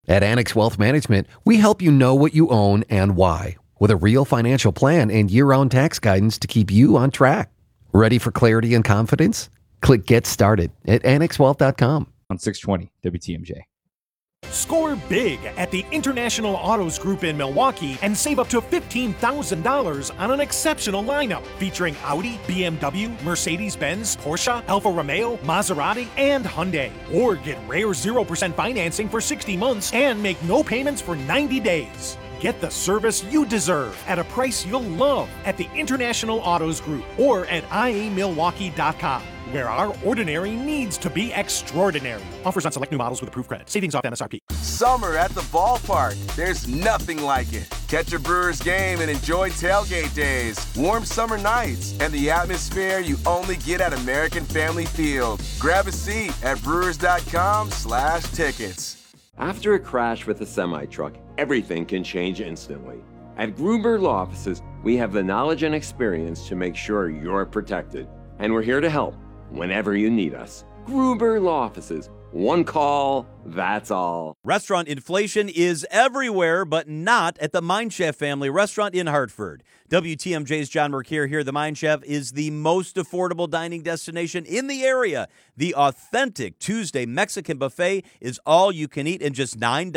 At Annex Wealth Management, we help you know what you own and why, with a real financial plan and year-round tax guidance to keep you on track. Ready for clarity and confidence? Click Get Started at annexwealth.com. On 620 WTMJ. Score big at the International Autos Group in Milwaukee and save up to $15,000 on an exceptional lineup featuring Audi, BMW, Mercedes-Benz, Porsche, Alfa Romeo, Maserati, and Hyundai. Or get rare 0% financing for 60 months and make no payments for 90 days. Get the service you deserve at a price you'll love at the International Autos Group or at iamilwaukee.com, where our ordinary needs to be extraordinary. Offers on select new models with approved credit. Savings off MSRP. Summer at the ballpark. There's nothing like it. Catch a Brewers game and enjoy tailgate days, warm summer nights, and the atmosphere you only get at American Family Field. Grab a seat at brewers.com/tickets. After a crash with a semi-truck, everything can change instantly. At Gruber Law Offices, we have the knowledge and experience to make sure you're protected. And we're here to help whenever you need us. Gruber Law Offices. One call, that's all. Restaurant inflation is everywhere, but not at the Mind Chef family restaurant in Hartford. WTMJ's John Mercure here. The Mind Chef is the most affordable dining destination in the area. The authentic Tuesday Mexican buffet is all you can eat in just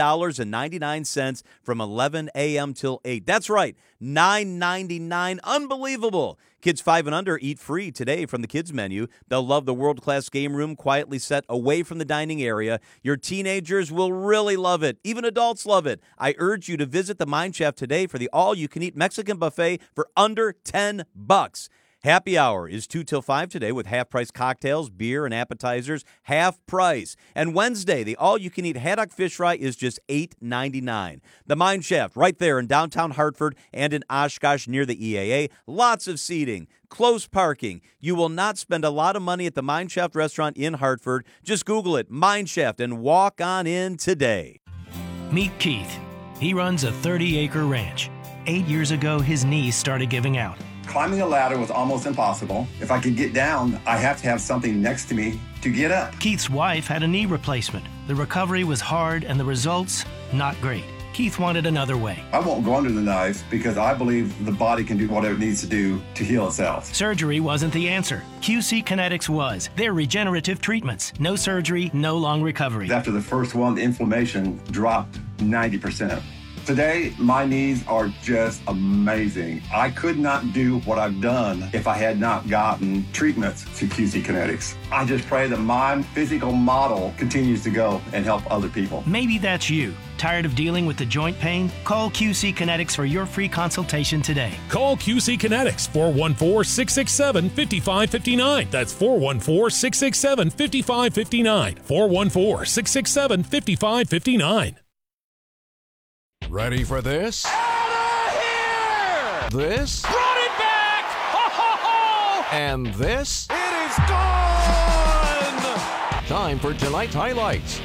$9.99 from 11 a.m. till 8. That's right, $9.99. Unbelievable. Kids 5 and under eat free today from the kids menu. They'll love the world-class game room quietly set away from the dining area. Your teenagers will really love it. Even adults love it. I urge you to visit the Mind Chef today for the all-you-can-eat Mexican buffet for under $10. Happy hour is 2 till 5 today with half-price cocktails, beer, and appetizers, half price. And Wednesday, the all-you-can-eat haddock fish fry is just $8.99. The Mind Chef, right there in downtown Hartford and in Oshkosh near the EAA. Lots of seating, close parking. You will not spend a lot of money at the Mind Chef restaurant in Hartford. Just Google it, Mind Chef, and walk on in today. Meet Keith. He runs a 30-acre ranch. 8 years ago, his knees started giving out. Climbing a ladder was almost impossible. If I could get down, I have to have something next to me to get up. Keith's wife had a knee replacement. The recovery was hard and the results, not great. Keith wanted another way. I won't go under the knife because I believe the body can do whatever it needs to do to heal itself. Surgery wasn't the answer. QC Kinetics was. They're regenerative treatments. No surgery, no long recovery. After the first one, the inflammation dropped 90%. Today, my knees are just amazing. I could not do what I've done if I had not gotten treatments to QC Kinetics. I just pray that my physical model continues to go and help other people. Maybe that's you. Tired of dealing with the joint pain? Call QC Kinetics for your free consultation today. Call QC Kinetics, 414-667-5559. That's 414-667-5559. 414-667-5559. Ready for this? Out of here! This? Brought it back! Ho, ho, ho! And this? It is gone! Time for tonight's highlights.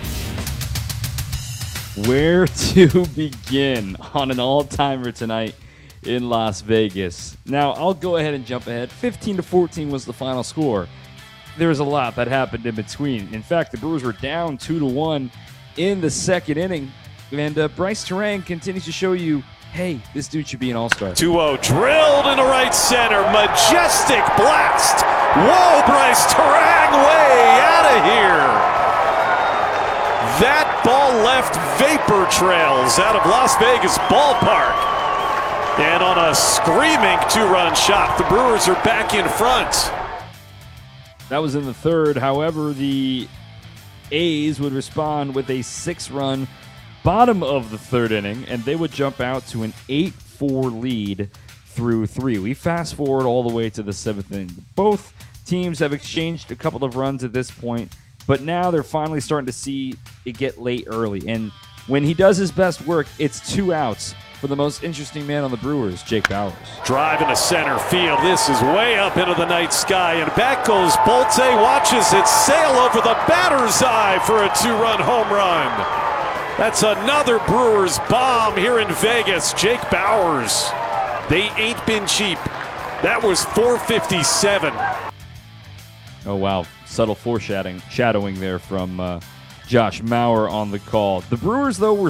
Where to begin on an all-timer tonight in Las Vegas? Now, I'll go ahead and jump ahead. 15-14 was the final score. There was a lot that happened in between. In fact, the Brewers were down 2-1 in the second inning. And Bryce Terang continues to show you, hey, this dude should be an all-star. 2-0 drilled into right center. Majestic blast. Whoa, Bryce Terang way out of here. That ball left vapor trails out of Las Vegas ballpark. And on a screaming two-run shot, the Brewers are back in front. That was in the third. However, the A's would respond with a 6-run bottom of the third inning, and they would jump out to an 8-4 lead through 3. We fast forward all the way to the 7th inning. Both teams have exchanged a couple of runs at this point, but now they're finally starting to see it get late early. And when he does his best work, it's 2 outs for the most interesting man on the Brewers, Jake Bauers. Drive into center field. This is way up into the night sky, and back goes Bolte. Watches it sail over the batter's eye for a 2-run home run. That's another Brewers bomb here in Vegas. Jake Bauers. They ain't been cheap. That was 457. Oh, wow. Subtle foreshadowing there from Josh Mauer on the call. The Brewers, though, were